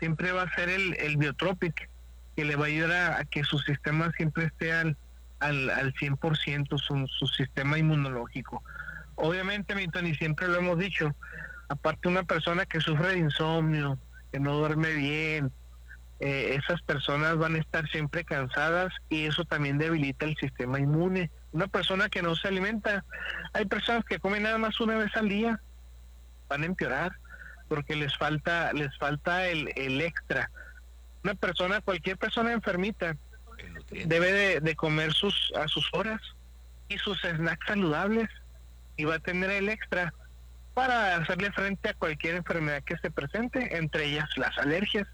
siempre va a ser el Biotropic, que le va a ayudar a que su sistema siempre esté al 100%, su sistema inmunológico. Obviamente, Milton, y siempre lo hemos dicho, aparte una persona que sufre de insomnio, que no duerme bien, esas personas van a estar siempre cansadas y eso también debilita el sistema inmune. Una persona que no se alimenta, hay personas que comen nada más una vez al día, van a empeorar porque les falta el extra. Cualquier persona enfermita debe de comer a sus horas y sus snacks saludables y va a tener el extra para hacerle frente a cualquier enfermedad que se presente, entre ellas las alergias.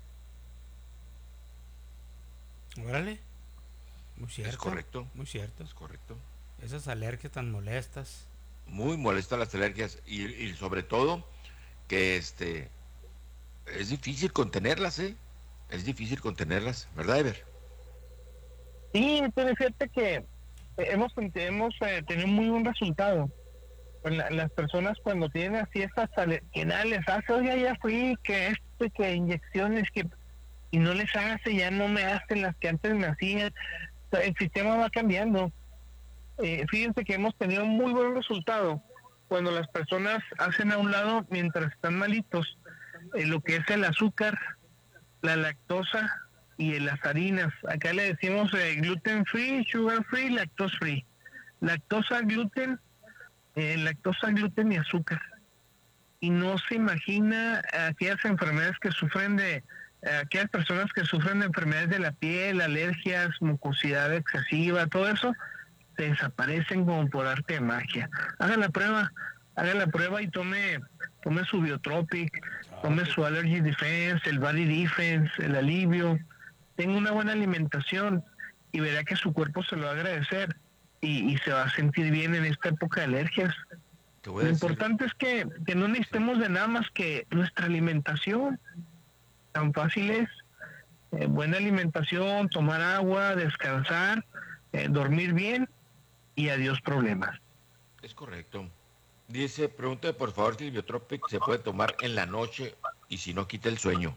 Órale, muy cierto. Es correcto. Muy cierto. Es correcto. Esas alergias tan molestas. Muy molestas las alergias y sobre todo que es difícil contenerlas, es difícil contenerlas, ¿verdad, Ever? Sí, entonces fíjate que hemos tenido muy buen resultado. Las personas cuando tienen así esas que nada les hace, oye, ya fui, que inyecciones, y no les hace, ya no me hacen las que antes me hacían. El sistema va cambiando. Fíjense que hemos tenido muy buen resultado cuando las personas hacen a un lado, mientras están malitos, lo que es el azúcar, la lactosa y las harinas. Acá le decimos gluten free, sugar free, lactose free. Lactosa, gluten y azúcar. Y no se imagina aquellas enfermedades que sufren aquellas personas que sufren de enfermedades de la piel, alergias, mucosidad excesiva, todo eso, se desaparecen como por arte de magia. Haga la prueba y tome su Biotropic, tome su Allergy Defense, el Body Defense, el alivio. Tenga una buena alimentación y verá que su cuerpo se lo va a agradecer y se va a sentir bien en esta época de alergias. Lo importante es que no necesitemos de nada más que nuestra alimentación. Tan fácil es. Buena alimentación, tomar agua, descansar, dormir bien y adiós problemas. Es correcto. Dice, pregúntame por favor si el Biotropic se puede tomar en la noche y si no quita el sueño.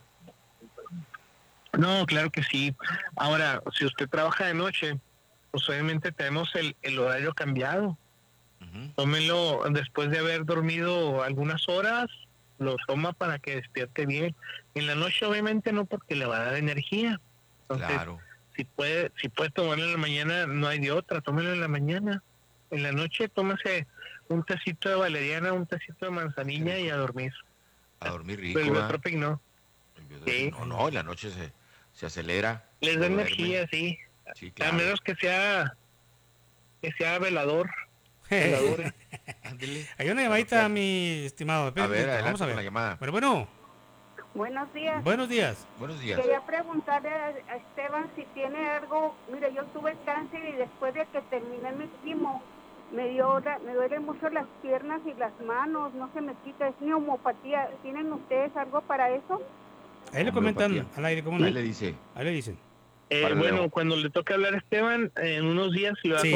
No, claro que sí. Ahora, si usted trabaja de noche, pues obviamente tenemos el horario cambiado. Uh-huh. Tómelo después de haber dormido algunas horas, lo toma para que despierte bien. En la noche obviamente no, porque le va a dar energía. Entonces, claro. Si puede tomarlo en la mañana, no hay de otra, tómelo en la mañana. En la noche tómase un tecito de valeriana, un tecito de manzanilla y a dormir. A dormir rico. Pero el Biotropic no. Sí. No, en la noche se acelera. Les da energía, sí. Sí, claro. A menos que sea velador. Hay una llamadita, mi estimado. A ver, vamos a ver la llamada. Bueno. Buenos días. Buenos días. Buenos días. Quería preguntarle a Esteban si tiene algo. Mire, yo tuve cáncer y después de que terminé mi quimo, me duelen mucho las piernas y las manos, no se me quita, es neumopatía. ¿Tienen ustedes algo para eso? Ahí le comentan al aire, ¿cómo no? Ahí le dicen. Bueno, cuando le toque hablar a Esteban, en unos días le va a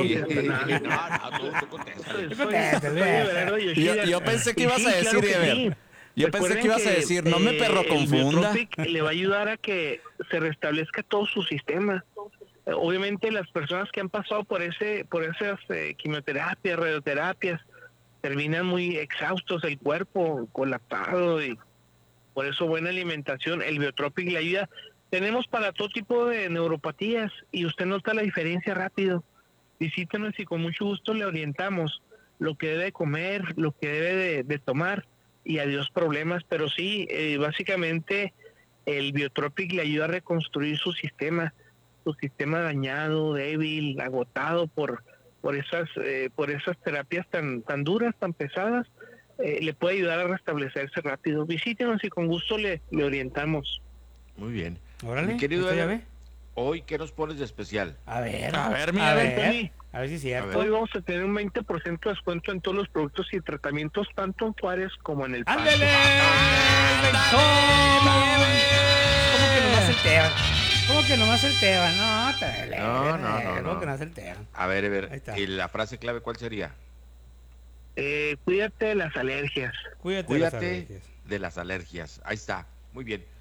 contestar. Yo pensé que ibas a decir, Ever. Yo pensé que ibas a decir, no me perro confunda. El le va a ayudar a que se restablezca todo su sistema. Obviamente las personas que han pasado por esas quimioterapias, radioterapias, terminan muy exhaustos, el cuerpo colapsado, y por eso buena alimentación. El Biotropic le ayuda. Tenemos para todo tipo de neuropatías y usted nota la diferencia rápido. Visítenos y con mucho gusto le orientamos lo que debe comer, lo que debe de tomar, y adiós problemas. Pero sí, básicamente el Biotropic le ayuda a reconstruir su sistema dañado, débil, agotado por esas terapias tan duras, tan pesadas. Le puede ayudar a restablecerse rápido. Visítenos y con gusto le orientamos. Muy bien. Órale, mi querido Ever, hoy, ¿qué nos pones de especial? A ver si es cierto. Hoy vamos a tener un 20% de descuento en todos los productos y tratamientos, tanto en Juárez como en El Paso. ¡Ándale! ¿Cómo que nomás el Teban? No. ¿Cómo que nomás el Teban? A ver, Ever, ¿y la frase clave cuál sería? Cuídate de las alergias. Cuídate de las alergias. Ahí está. Muy bien.